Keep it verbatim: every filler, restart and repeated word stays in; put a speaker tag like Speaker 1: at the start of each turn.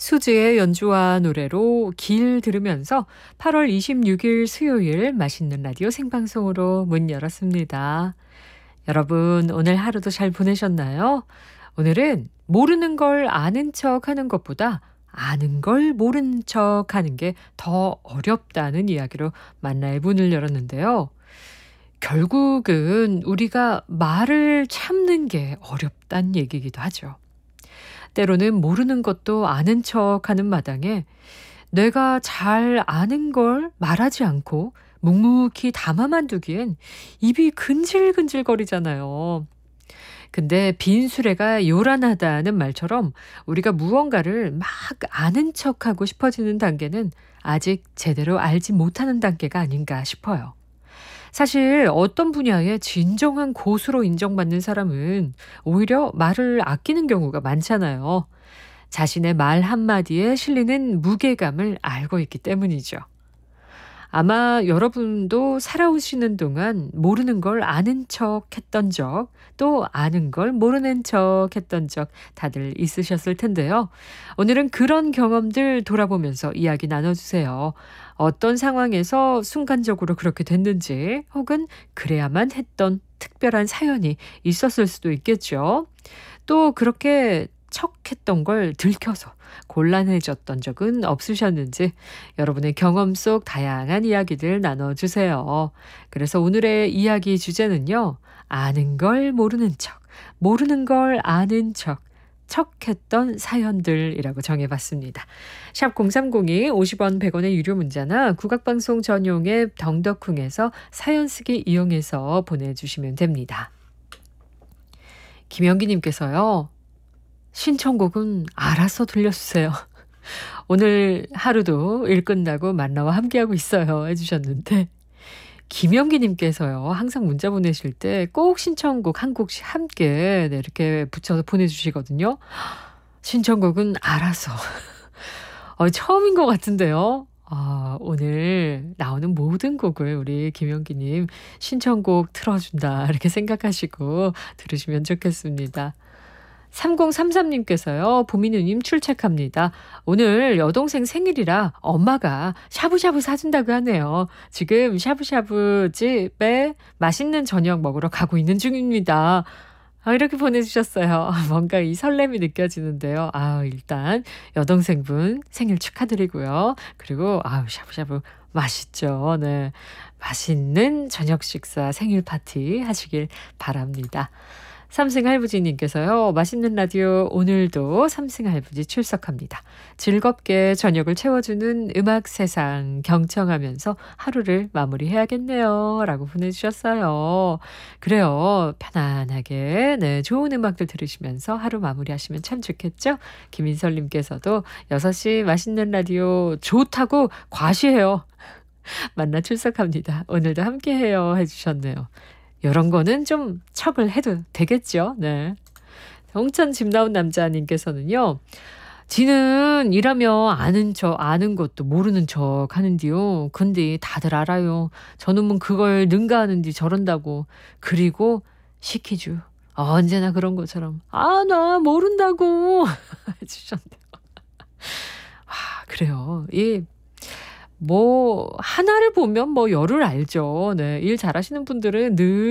Speaker 1: 수지의 연주와 노래로 길 들으면서 팔월 이십육일 수요일 맛있는 라디오 생방송으로 문 열었습니다. 여러분, 오늘 하루도 잘 보내셨나요? 오늘은 모르는 걸 아는 척 하는 것보다 아는 걸 모른 척 하는 게 더 어렵다는 이야기로 만나의 문을 열었는데요. 결국은 우리가 말을 참는 게 어렵단 얘기이기도 하죠. 때로는 모르는 것도 아는 척하는 마당에 내가 잘 아는 걸 말하지 않고 묵묵히 담아만 두기엔 입이 근질근질거리잖아요. 근데 빈 수레가 요란하다는 말처럼 우리가 무언가를 막 아는 척하고 싶어지는 단계는 아직 제대로 알지 못하는 단계가 아닌가 싶어요. 사실 어떤 분야에 진정한 고수로 인정받는 사람은 오히려 말을 아끼는 경우가 많잖아요. 자신의 말 한마디에 실리는 무게감을 알고 있기 때문이죠. 아마 여러분도 살아오시는 동안 모르는 걸 아는 척 했던 적, 또 아는 걸 모르는 척 했던 적 다들 있으셨을 텐데요. 오늘은 그런 경험들 돌아보면서 이야기 나눠주세요. 어떤 상황에서 순간적으로 그렇게 됐는지, 혹은 그래야만 했던 특별한 사연이 있었을 수도 있겠죠. 또 그렇게 척했던 걸 들켜서 곤란해졌던 적은 없으셨는지 여러분의 경험 속 다양한 이야기들 나눠주세요. 그래서 오늘의 이야기 주제는요. 아는 걸 모르는 척, 모르는 걸 아는 척, 척했던 사연들이라고 정해봤습니다. 샵 공삼공이 오십 원 백 원의 유료 문자나 국악방송 전용의 덩덕쿵에서 사연 쓰기 이용해서 보내주시면 됩니다. 김영기님께서요. 신청곡은 알아서 들려주세요. 오늘 하루도 일 끝나고 만나와 함께하고 있어요 해주셨는데 김영기님께서요. 항상 문자 보내실 때 꼭 신청곡 한 곡씩 함께 네, 이렇게 붙여서 보내주시거든요. 신청곡은 알아서. 어, 처음인 것 같은데요. 아, 오늘 나오는 모든 곡을 우리 김영기님 신청곡 틀어준다 이렇게 생각하시고 들으시면 좋겠습니다. 삼공삼삼님께서요. 보미누님 출첵합니다. 오늘 여동생 생일이라 엄마가 샤브샤브 사준다고 하네요. 지금 샤브샤브 집에 맛있는 저녁 먹으러 가고 있는 중입니다. 아, 이렇게 보내주셨어요. 뭔가 이 설렘이 느껴지는데요. 아, 일단 여동생분 생일 축하드리고요. 그리고 아우 샤브샤브 맛있죠. 네, 맛있는 저녁 식사 생일 파티 하시길 바랍니다. 삼승할부지님께서요. 맛있는 라디오 오늘도 삼승할부지 출석합니다. 즐겁게 저녁을 채워주는 음악 세상 경청하면서 하루를 마무리해야겠네요. 라고 보내주셨어요. 그래요. 편안하게 네, 좋은 음악들 들으시면서 하루 마무리하시면 참 좋겠죠? 김인설님께서도 여섯 시 맛있는 라디오 좋다고 과시해요. 만나 출석합니다. 오늘도 함께해요 해주셨네요. 이런 거는 좀 척을 해도 되겠죠. 네. 홍천 집 나온 남자님께서는요. 지는 일하며 아는 척, 아는 것도 모르는 척 하는디요. 근데 다들 알아요. 저놈은 그걸 능가하는디 저런다고. 그리고 시키죠. 언제나 그런 것처럼. 아, 나 모른다고 해주셨네요. 아, 그래요. 이 뭐 하나를 보면 뭐 열을 알죠. 네, 일 잘하시는 분들은 늘